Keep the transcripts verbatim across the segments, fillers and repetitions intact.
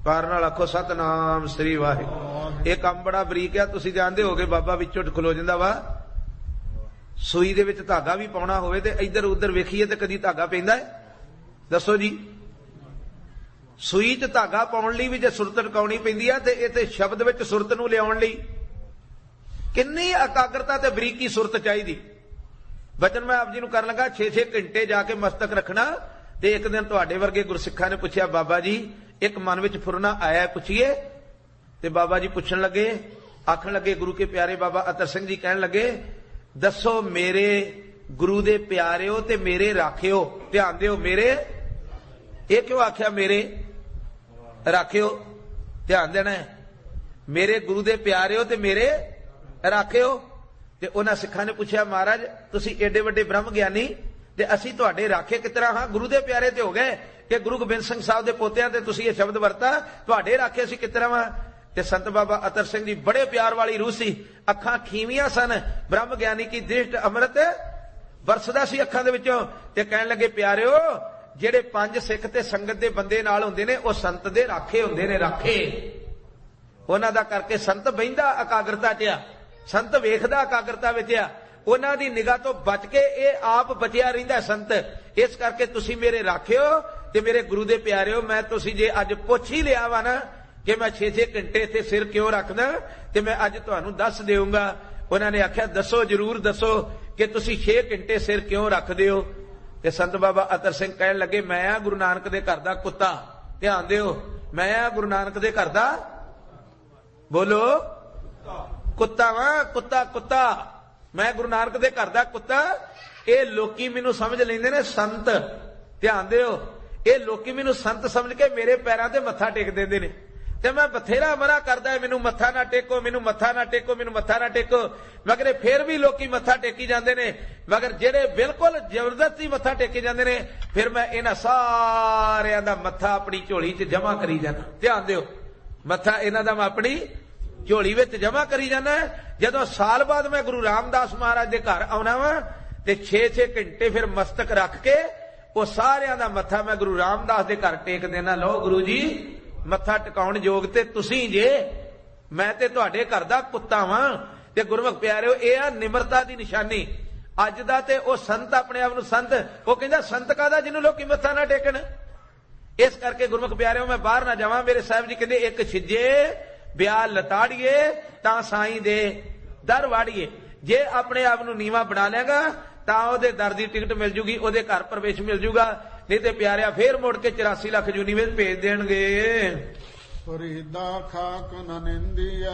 ਪਿਆਰ ਨਾਲ ਆਖੋ सतनाम श्री वाहिगुरू। ਇਹ ਕੰਮ ਬੜਾ ਬਰੀਕ ਆ, ਤੁਸੀਂ ਜਾਣਦੇ ਹੋਗੇ। ਬਾਬਾ ਵਿੱਚੋਂ ਖਲੋ ਜਾਂਦਾ ਵਾ। ਸੂਈ ਦੇ ਵਿੱਚ ਧਾਗਾ ਵੀ ਪਾਉਣਾ ਹੋਵੇ ਤੇ ਇੱਧਰ ਉੱਧਰ ਵੇਖੀਏ ਤੇ ਕਦੀ ਧਾਗਾ ਪੈਂਦਾ ਹੈ? ਦੱਸੋ ਜੀ। ਸੂਈ 'ਚ ਧਾਗਾ ਪਾਉਣ ਲਈ ਵੀ ਜੇ ਸੁਰਤ ਟਿਕਾਉਣੀ ਪੈਂਦੀ ਆ, ਤੇ ਇਹ ਤੇ ਸ਼ਬਦ ਵਿੱਚ ਸੁਰਤ ਨੂੰ ਲਿਆਉਣ ਲਈ ਕਿੰਨੀ ਇਕਾਗਰਤਾ ਤੇ ਬਰੀਕੀ ਸੁਰਤ ਚਾਹੀਦੀ। ਬਚਨ ਮੈਂ ਆਪ ਜੀ ਨੂੰ ਕਰਨ ਲੱਗਾ, ਛੇ ਛੇ ਘੰਟੇ ਜਾ ਕੇ ਮਸਤਕ ਰੱਖਣਾ। ਤੇ ਇੱਕ ਦਿਨ ਤੁਹਾਡੇ ਵਰਗੇ ਗੁਰਸਿੱਖਾਂ ਨੇ ਪੁੱਛਿਆ, ਬਾਬਾ ਜੀ ਇੱਕ ਮਨ ਵਿੱਚ ਫੁਰਨਾ ਆਇਆ, ਪੁੱਛੀਏ। ਤੇ ਬਾਬਾ ਜੀ ਪੁੱਛਣ ਲੱਗੇ, ਆਖਣ ਲੱਗੇ, ਗੁਰੂ ਕੇ ਪਿਆਰੇ ਬਾਬਾ ਅਤਰ ਸਿੰਘ ਜੀ ਕਹਿਣ ਲੱਗੇ, ਦੱਸੋ ਮੇਰੇ ਗੁਰੂ ਦੇ ਪਿਆਰਿਓ ਤੇ ਮੇਰੇ ਰਾਖਿਓ। ਧਿਆਨ ਦਿਓ, ਮੇਰੇ ਇਹ ਕਿਉਂ ਆਖਿਆ ਮੇਰੇ ਰਾਖਿਓ? ਧਿਆਨ ਦੇਣਾ ਹੈ। ਮੇਰੇ ਗੁਰੂ ਦੇ ਪਿਆਰਿਓ ਤੇ ਮੇਰੇ ਰਾਖਿਓ। ਤੇ ਉਹਨਾਂ ਸਿੱਖਾਂ ਨੇ ਪੁੱਛਿਆ, ਮਹਾਰਾਜ ਤੁਸੀਂ ਏਡੇ ਵੱਡੇ ਬ੍ਰਹਮ ਗਿਆਨੀ ਤੇ ਅਸੀਂ ਤੁਹਾਡੇ ਰਾਖੇ ਕਿਸ ਤਰ੍ਹਾਂ? ਹਾਂ, ਗੁਰੂ ਦੇ ਪਿਆਰੇ ਤੇ ਹੋ ਗਏ ਕਿ ਗੁਰੂ ਗੋਬਿੰਦ ਸਿੰਘ ਸਾਹਿਬ ਦੇ ਪੋਤਿਆਂ ਤੇ ਤੁਸੀਂ ਇਹ ਸ਼ਬਦ ਵਰਤਾ, ਤੁਹਾਡੇ ਰਾਖੇ ਅਸੀਂ ਕਿਸ ਤਰ੍ਹਾਂ ਵਾ? ਤੇ ਸੰਤ ਬਾਬਾ ਅਤਰ ਸਿੰਘ ਜੀ ਬੜੇ ਪਿਆਰ ਵਾਲੀ ਰੂਹ ਸੀ, ਅੱਖਾਂ ਖੀਵੀਆਂ ਸਨ, ਬ੍ਰਹਮ ਗਿਆਨੀ ਕੀ ਦ੍ਰਿਸ਼ਟ ਅੰਮ੍ਰਿਤ ਵਰਸਦਾ ਸੀ ਅੱਖਾਂ ਦੇ ਵਿੱਚੋਂ। ਤੇ ਕਹਿਣ ਲੱਗੇ, ਪਿਆਰਿਓ ਜਿਹੜੇ ਪੰਜ ਸਿੱਖ ਤੇ ਸੰਗਤ ਦੇ ਬੰਦੇ ਨਾਲ ਹੁੰਦੇ ਨੇ ਉਹ ਸੰਤ ਦੇ ਰਾਖੇ ਹੁੰਦੇ ਨੇ, ਰਾਖੇ। ਉਹਨਾਂ ਦਾ ਕਰਕੇ ਸੰਤ ਬਹਿੰਦਾ ਇਕਾਗਰਤਾ 'ਚ ਆ, ਸੰਤ ਵੇਖਦਾ ਇਕਾਗਰਤਾ ਵਿੱਚ ਆ, ਉਹਨਾਂ ਦੀ ਨਿਗਾਹ ਤੋਂ ਬਚ ਕੇ ਇਹ ਆਪ ਬਚਿਆ ਰਹਿੰਦਾ ਸੰਤ। ਇਸ ਕਰਕੇ ਤੁਸੀਂ ਮੇਰੇ ਰਾਖਿਓ ਤੇ ਮੇਰੇ ਗੁਰੂ ਦੇ ਪਿਆਰਿਓ। ਮੈਂ ਤੁਸੀਂ ਜੇ ਅੱਜ ਪੁੱਛ ਹੀ ਲਿਆ ਵਾ ਨਾ ਕਿ ਮੈਂ ਛੇ ਛੇ ਘੰਟੇ ਇੱਥੇ ਸਿਰ ਕਿਉਂ ਰੱਖਦਾ, ਤੇ ਮੈਂ ਅੱਜ ਤੁਹਾਨੂੰ ਦੱਸ ਦੇਊਂਗਾ। ਉਹਨਾਂ ਨੇ ਆਖਿਆ, ਦੱਸੋ, ਜਰੂਰ ਦੱਸੋ ਕਿ ਤੁਸੀਂ ਛੇ ਘੰਟੇ ਸਿਰ ਕਿਉਂ ਰੱਖਦੇ ਹੋ? ਤੇ ਸੰਤ ਬਾਬਾ ਅਤਰ ਸਿੰਘ ਕਹਿਣ ਲੱਗੇ, ਮੈਂ ਆ ਗੁਰੂ ਨਾਨਕ ਦੇ ਘਰ ਦਾ ਕੁੱਤਾ। ਧਿਆਨ ਦਿਓ, ਮੈਂ ਆ ਗੁਰੂ ਨਾਨਕ ਦੇ ਘਰ ਦਾ, ਬੋਲੋ, ਕੁੱਤਾ ਵਾ, ਕੁੱਤਾ ਕੁੱਤਾ ਮੈਂ ਗੁਰੂ ਨਾਨਕ ਦੇ ਘਰ ਦਾ ਕੁੱਤਾ। ਇਹ ਲੋਕੀ ਮੈਨੂੰ ਸਮਝ ਲੈਂਦੇ ਨੇ ਸੰਤ। ਧਿਆਨ ਦਿਓ, ਇਹ ਲੋਕੀ ਮੈਨੂੰ ਸੰਤ ਸਮਝ ਕੇ ਮੇਰੇ ਪੈਰਾਂ ਤੇ ਮੱਥਾ ਟੇਕ ਦਿੰਦੇ ਨੇ। ਤੇ ਮੈਂ ਬਥੇਰਾ ਮਨਾ ਕਰਦਾ, ਮੈਨੂੰ ਮੱਥਾ ਨਾ ਟੇਕੋ, ਮੈਨੂੰ ਮੱਥਾ ਨਾ ਟੇਕੋ, ਮੈਨੂੰ ਮੱਥਾ ਨਾ ਟੇਕੋ, ਮਗਰ ਫਿਰ ਵੀ ਲੋਕੀ ਮੱਥਾ ਟੇਕੀ ਜਾਂਦੇ ਨੇ। ਮਗਰ ਜਿਹੜੇ ਬਿਲਕੁਲ ਜ਼ਬਰਦਸਤੀ ਮੱਥਾ ਟੇਕੇ ਜਾਂਦੇ ਨੇ, ਫਿਰ ਮੈਂ ਇਹਨਾਂ ਸਾਰਿਆਂ ਦਾ ਮੱਥਾ ਆਪਣੀ ਝੋਲੀ 'ਚ ਜਮਾ ਕਰੀ ਜਾਂਦਾ। ਧਿਆਨ ਦਿਓ, ਮੱਥਾ ਇਹਨਾਂ ਦਾ ਮੈਂ ਆਪਣੀ ਝੋਲੀ ਵਿੱਚ ਜਮਾ ਕਰੀ ਜਾਂਦਾ। ਜਦੋਂ ਸਾਲ ਬਾਅਦ ਮੈਂ ਗੁਰੂ ਰਾਮਦਾਸ ਮਹਾਰਾਜ ਦੇ ਘਰ ਆਉਣਾ ਵਾ ਤੇ ਛੇ ਛੇ ਘੰਟੇ ਫਿਰ ਮਸਤਕ ਰੱਖ ਕੇ ਉਹ ਸਾਰਿਆਂ ਦਾ ਮੱਥਾ ਮੈਂ ਗੁਰੂ ਰਾਮਦਾਸ ਦੇ ਘਰ ਟੇਕ ਦੇਣਾ। ਲਓ ਗੁਰੂ ਜੀ, ਮੱਥਾ ਟਿਕਾਉਣ ਯੋਗ ਤੇ ਤੁਸੀਂ ਜੇ, ਮੈਂ ਤੇ ਤੁਹਾਡੇ ਘਰ ਦਾ ਕੁੱਤਾ ਵਾਂ। ਤੇ ਗੁਰਮੁਖ ਪਿਆਰਿਓ, ਇਹ ਆ ਨਿਮਰਤਾ ਦੀ ਨਿਸ਼ਾਨੀ। ਅੱਜ ਦਾ ਤੇ ਉਹ ਸੰਤ ਆਪਣੇ ਆਪ ਨੂੰ ਸੰਤ, ਉਹ ਕਹਿੰਦਾ ਸੰਤ ਕਾਹਦਾ ਜਿਹਨੂੰ ਲੋਕੀ ਮੱਥਾ ਨਾ ਟੇਕਣ। ਇਸ ਕਰਕੇ ਗੁਰਮੁਖ ਪਿਆਰਿਓ, ਮੈਂ ਬਾਹਰ ਨਾ ਜਾਵਾਂ। ਮੇਰੇ ਸਾਹਿਬ ਜੀ ਕਹਿੰਦੇ, ਇੱਕ ਛਿੱਜੇ ਵਿਆਹ ਲਤਾੜੀਏ ਤਾਂ ਸਾਈਂ ਦੇ ਦਰ ਵਾੜੀਏ। ਜੇ ਆਪਣੇ ਆਪ ਨੂੰ ਨੀਵਾ ਬਣਾ ਲੇਗਾ ਤਾਂ ਉਹਦੇ ਦਰ ਦੀ ਟਿਕਟ ਮਿਲ ਜੂਗੀ, ਉਹਦੇ ਘਰ ਪ੍ਰਵੇਸ਼ ਮਿਲ ਜੂਗਾ। ਨਹੀਂ ਤੇ ਪਿਆਰਿਆ ਫੇਰ ਮੁੜ ਕੇ ਚੁਰਾਸੀ ਲੱਖ ਜੂਨੀ ਵਿੱਚ ਭੇਜ ਦੇਣਗੇ। ਫਰੀਦਾ ਖਾਕ ਨ ਨਿੰਦੀਐ,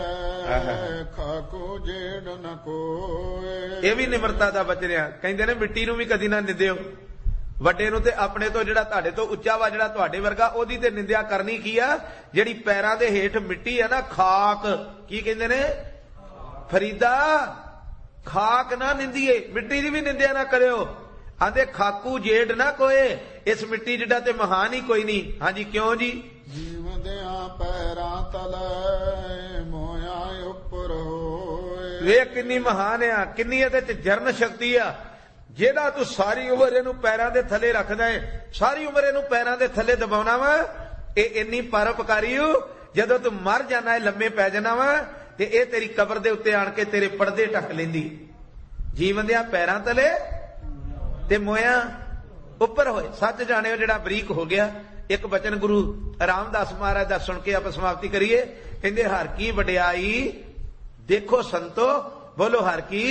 ਖਾਕੋ ਜੇੜ ਨ ਕੋਏ। ਇਹ ਵੀ ਨਿਮਰਤਾ ਦਾ ਬਚਨਿਆ। ਕਹਿੰਦੇ ਨੇ ਮਿੱਟੀ ਨੂੰ ਵੀ ਕਦੀ ਨਾ ਨਿੰਦਿਓ। ਵੱਡੇ ਨੂੰ ਤੇ ਆਪਣੇ ਤੋਂ ਜਿਹੜਾ ਤੁਹਾਡੇ ਤੋਂ ਉੱਚਾ ਵਾ, ਜਿਹੜਾ ਤੁਹਾਡੇ ਵਰਗਾ, ਉਹਦੀ ਤੇ ਨਿੰਦਿਆ ਕਰਨੀ ਕੀ ਆ? ਜਿਹੜੀ ਪੈਰਾਂ ਦੇ ਹੇਠ ਮਿੱਟੀ ਆ ਨਾ, ਖਾਕ, ਕੀ ਕਹਿੰਦੇ ਨੇ? ਫਰੀਦਾ ਖਾਕ ਨਾ ਨਿੰਦੀਏ, ਮਿੱਟੀ ਦੀ ਵੀ ਨਿੰਦਿਆ ਨਾ ਕਰਿਓ। ਆਂਦੇ ਖਾਕੂ ਜੇੜ ਨਾ ਕੋਏ, ਇਸ ਮਿੱਟੀ ਜਿੱਡਾ ਤੇ ਮਹਾਨ ਹੀ ਕੋਈ ਨਹੀਂ। ਹਾਂਜੀ, ਕਿਉਂ ਜੀ? ਜੀਵਦਿਆਂ ਪੈਰਾਂ ਤਲੇ ਮੋਇਆ ਉੱਪਰ ਹੋਏ। ਵੇਖ ਕਿੰਨੀ ਮਹਾਨ ਆ, ਕਿੰਨੀ ਇਹਦੇ ਚ ਜਰਨ ਸ਼ਕਤੀ ਆ। ਜਿਹਦਾ ਤੂੰ ਸਾਰੀ ਉਮਰ ਇਹਨੂੰ ਪੈਰਾਂ ਦੇ ਥੱਲੇ ਰੱਖਦਾ ਹੈ, ਸਾਰੀ ਉਮਰ ਇਹਨੂੰ ਪੈਰਾਂ ਦੇ ਥੱਲੇ ਦਬਾਉਣਾ ਵਾ, ਇਹ ਇੰਨੀ ਪਰਉਪਕਾਰੀ ਹੋ। ਜਦੋਂ ਤੂੰ ਮਰ ਜਾਣਾ ਹੈ, ਲੰਮੇ ਪੈ ਜਾਣਾ ਵਾ, ਤੇ ਇਹ ਤੇਰੀ ਕਬਰ ਦੇ ਉੱਤੇ ਆਣ ਕੇ ਤੇਰੇ ਪਰਦੇ ਢੱਕ ਲੈਂਦੀ। ਜੀਵਨ ਦਿਆਂ ਪੈਰਾਂ ਤਲੇ ਤੇ ਮੋਇਆ ਉੱਪਰ ਹੋਏ। ਸੱਚ ਜਾਣਿਓ ਜਿਹੜਾ ਬਰੀਕ ਹੋ ਗਿਆ। ਇੱਕ ਬਚਨ ਗੁਰੂ ਰਾਮਦਾਸ ਮਹਾਰਾਜ ਦਾ ਸੁਣ ਕੇ ਆਪਾਂ ਸਮਾਪਤੀ ਕਰੀਏ। ਕਹਿੰਦੇ, ਹਰ ਕੀ ਵਡਿਆਈ ਦੇਖੋ ਸੰਤੋ, ਬੋਲੋ ਹਰ ਕੀ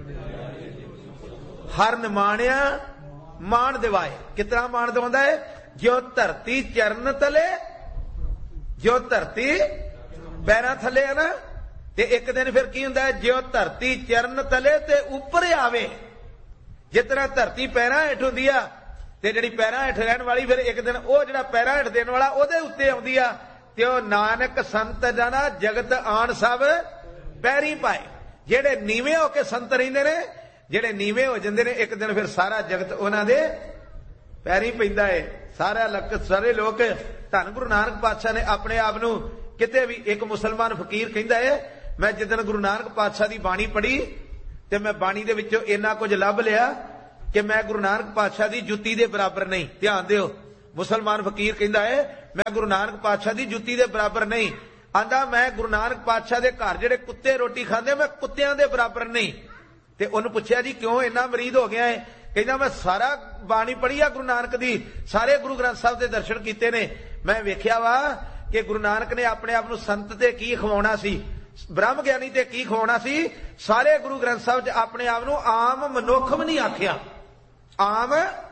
ਹਰ ਨਿਮਾਣਿਆ ਮਾਣ ਦਿਵਾਏ। ਕਿਤਨਾ ਮਾਣ ਦਿਵਾਉਂਦਾ ਹੈ? ਜਿਉ ਧਰਤੀ ਚਰਨ ਤਲੇ, ਜਿਉ ਧਰਤੀ ਪੈਰਾਂ ਥੱਲੇ ਹੈ ਨਾ, ਤੇ ਇੱਕ ਦਿਨ ਫਿਰ ਕੀ ਹੁੰਦਾ ਹੈ? ਜਿਉ ਧਰਤੀ ਚਰਨ ਤਲੇ ਤੇ ਉੱਪਰ ਆਵੇ। ਜਿਸ ਤਰ੍ਹਾਂ ਧਰਤੀ ਪੈਰਾਂ ਹੇਠ ਹੁੰਦੀ ਆ, ਤੇ ਜਿਹੜੀ ਪੈਰਾਂ ਹੇਠ ਰਹਿਣ ਵਾਲੀ, ਫਿਰ ਇੱਕ ਦਿਨ ਉਹ ਜਿਹੜਾ ਪੈਰਾਂ ਹੇਠ ਦੇਣ ਵਾਲਾ ਉਹਦੇ ਉੱਤੇ ਆਉਂਦੀ ਆ। ਤੇ ਉਹ ਨਾਨਕ ਸੰਤ ਜਨਾ ਜਗਤ ਆਣ ਸਭ ਪੈਰੀ ਪਾਏ। ਜਿਹੜੇ ਨੀਵੇਂ ਹੋ ਕੇ ਸੰਤ ਰਹਿੰਦੇ ਨੇ, ਜਿਹੜੇ ਨੀਵੇਂ ਹੋ ਜਾਂਦੇ ਨੇ, ਇੱਕ ਦਿਨ ਫਿਰ ਸਾਰਾ ਜਗਤ ਉਹਨਾਂ ਦੇ ਪੈਰੀ ਪੈਂਦਾ ਏ। ਸਾਰਾ ਲੱਕ ਸਾਰੇ ਲੋਕ। ਧੰਨ ਗੁਰੂ ਨਾਨਕ ਪਾਤਸ਼ਾਹ ਨੇ ਆਪਣੇ ਆਪ ਨੂੰ ਕਿਤੇ ਵੀ, ਇੱਕ ਮੁਸਲਮਾਨ ਫਕੀਰ ਕਹਿੰਦਾ ਏ, ਮੈਂ ਜਿੱਦਣ ਗੁਰੂ ਨਾਨਕ ਪਾਤਸ਼ਾਹ ਦੀ ਬਾਣੀ ਪੜ੍ਹੀ ਤੇ ਮੈਂ ਬਾਣੀ ਦੇ ਵਿੱਚੋਂ ਇੰਨਾ ਕੁਝ ਲੱਭ ਲਿਆ ਕਿ ਮੈਂ ਗੁਰੂ ਨਾਨਕ ਪਾਤਸ਼ਾਹ ਦੀ ਜੁੱਤੀ ਦੇ ਬਰਾਬਰ ਨਹੀਂ। ਧਿਆਨ ਦਿਓ, मुसलमान फकीर कहता है मैं गुरु नानक पातशाह की जुत्ती के बराबर नहीं, आंदा मैं गुरु नानक पातशाह के घर जिहड़े कुत्ते रोटी खाते मैं कुत्तियां के बराबर नहीं। ते उन्होंने पूछा जी क्यों इन्ना मरीद हो गया है? कहना मैं सारा बाणी पढ़ी आ गुरु नानक दी, सारे गुरु ग्रंथ साहब के दर्शन किए ने, मैं वेख्या वा कि गुरु नानक ने अपने आप को संत ते की खवाउणा सी, ब्रह्म ज्ञानी ते की खवाउणा सी। सारे गुरु ग्रंथ साहब च अपने आप को आम मनुख भी नहीं आख्या, आम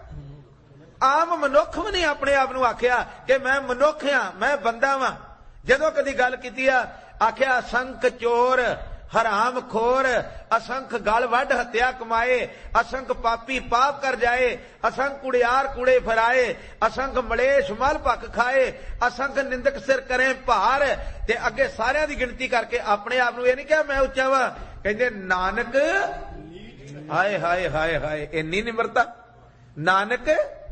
आम मनुख भी नहीं अपने आप को आख्या कि मैं मनुख हाँ, मैं बंदा वा। जदों कदी गल कीती आख्या असंख चोर हराम खोर, असंख गल वड हत्या कमाए, असंख पापी पाप कर जाए, असंख कुड़ियार कूड़े फराए, असंख मलेश मल पक खाए, असंख निंदक सिर करें भार। ते अगे सारियां दी गिनती करके अपने आप को यह नहीं कहा मैं उच्चा वा, कहते नानक हाय हाय हाय हाय इन्नी निमरता। नानक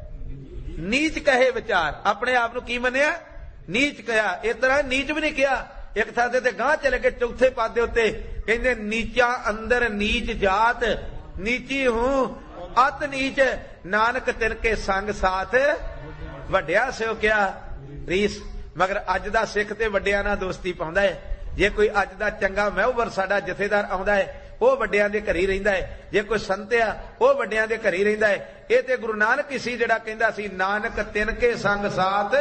नीच कहे विचार, अपने आप को की मनिया नीच कहा, इस तरह नीच भी नहीं किया। एक थां ते गांह चले गए चौथे पादे उत्ते कहंदे नीचा अंदर नीच जात, नीची हूं अत नीच, नानक तिनके संग साथ वड्डिया स्यो क्या रीस। मगर अज दा सिख ते वड्डियां नाल दोस्ती पाउंदा है। जे कोई अज दा चंगा महवर साडा जथेदार आउंदा है ਉਹ ਵੱਡਿਆਂ ਦੇ ਘਰ ਹੀ ਰਹਿੰਦਾ ਹੈ, ਜੇ ਕੋਈ ਸੰਤ ਆ ਉਹ ਵੱਡਿਆਂ ਦੇ ਘਰ ਹੀ ਰਹਿੰਦਾ ਹੈ। ਇਹ ਤੇ ਗੁਰੂ ਨਾਨਕ ਹੀ ਸੀ ਜਿਹੜਾ ਕਹਿੰਦਾ ਸੀ ਨਾਨਕ ਤਿਨਕੇ ਸੰਗ ਸਾਥ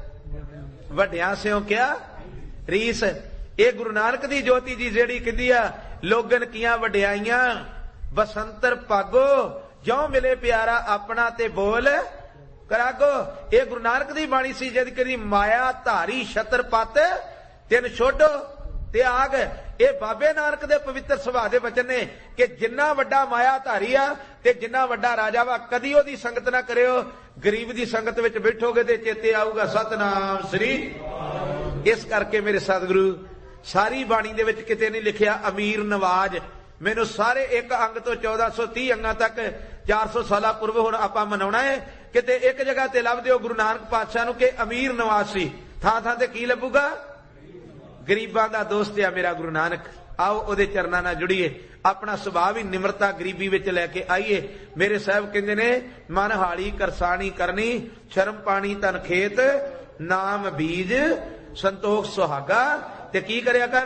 ਵੱਡਿਆਂ ਸਿਓ ਕਿਆ ਰੀਸ। ਇਹ ਗੁਰੂ ਨਾਨਕ ਦੀ ਜੋਤੀ ਜੀ ਜਿਹੜੀ ਕਹਿੰਦੀ ਆ ਲੋਗਨ ਕੀਆਂ ਵਡਿਆਈਆਂ ਬਸੰਤਰ ਪਾਗੋ, ਜਿਉ ਮਿਲੇ ਪਿਆਰਾ ਆਪਣਾ ਤੇ ਬੋਲ ਕਰਾਗੋ। ਇਹ ਗੁਰੂ ਨਾਨਕ ਦੀ ਬਾਣੀ ਸੀ ਜਦ ਕਹਿੰਦੀ ਮਾਇਆ ਧਾਰੀ ਛਤਰ ਪਤ ਤਿੰਨ ਛੋਡੋ त्याग। ये बाबे नानक दे पवित्र सुभाव दे वचन ने कि जिन्ना वड्डा माया धारी आ ते जिन्ना वड्डा राजा वा कदी ओदी संगत ना करियो। गरीब दी संगत विच बैठोगे ते चेते आऊगा सतनाम श्री। इस करके मेरे सतगुरु सारी बाणी दे विच किते नहीं लिखिया अमीर नवाज। मैनू सारे एक अंग तो चौदह सौ तीह अंगां तक चार सौ साल पूर्व हुण आपां मनाउणा है। किते एक जगह ते लभ दिओ गुरु नानक पातशाह नूं कि अमीर नवाज सी, थां थां ते की लभूगा गरीबां दा दोस्त आ मेरा गुरु नानक। आओ ओदे चरनां नाल जुड़ीए, अपना सुभाव ही निमरता गरीबी विच लैके आईए। मेरे साहब कहंदे ने मन हाली करसानी करनी, शर्म पानी तन खेत, नाम बीज संतोख सुहागा। ते की करया कर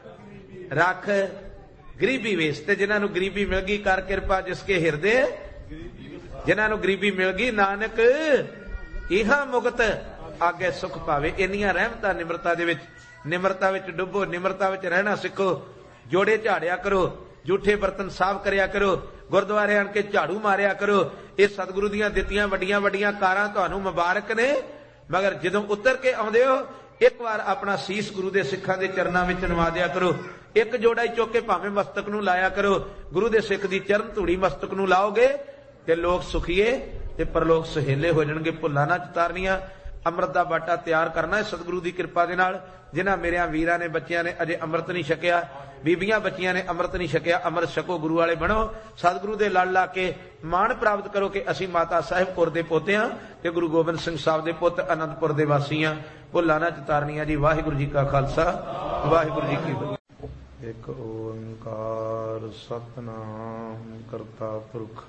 रख गरीबी वेस। ते जिन्हां नूं गरीबी मिल गई कर किरपा जिसके हिरदे, जिन्हां नूं गरीबी मिल गई नानक इहां मुक्त आगे सुख पावे। इन्नियां रहमतां निमरता दे विच, निमरता विच डुबो, निमरता विच रहना सिखो। जोड़े झाड़िया करो, झूठे बर्तन साफ करया करो, गुरुद्वारे आण के झाड़ू मारिया करो। ये सतगुरु दीयां दित्तियां वड्डियां वड्डियां कारां तुहानूं मुबारक ने। मगर जदों उतर के आउंदे हो एक बार अपना सीस गुरु दे सिखां दे चरनां विच नवा दिया करो। एक जोड़ा ही चुक के भावें मस्तक नूं लाया करो। गुरु दे सिख दी चरण धूड़ी मस्तक नूं लाओगे ते लोग सुखीए ते परलोक सुहेले हो जाणगे। भुल्लां ना चितारनियां, अमृत दा बाटा तैयार करना है सतगुरु दी किरपा दे नाल। जिन्हां मेरियां वीरां ने बच्चियां ने अजे अमृत नहीं छकिया, बीबियां बच्चियां ने अमृत नहीं छकिया, अमृत छको, गुरु वाले बनो, सतगुरु दे लड़ ला के मान प्राप्त करो कि असीं माता साहिब कौर दे पोते हां ते गुरु गोबिंद सिंह साहब दे पुੱਤ आनंदपुर दे वासी हां। भुल्लां ना चितारनियां जी। वाहिगुरू जी का खालसा, वाहिगुरू जी की फतेह। एक ओंकार सतनाम करता पुरख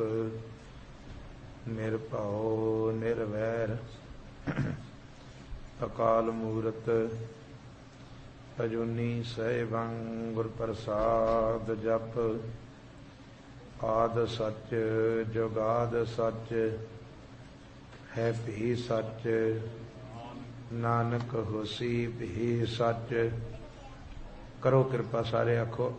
निरभਉ निरवैर अकाल मूरत अजूनी सहबं गुर प्रसाद जप। आद सच जुगाद सच है भी सच, नानक होसी भी सच। करो कृपा सारे आखो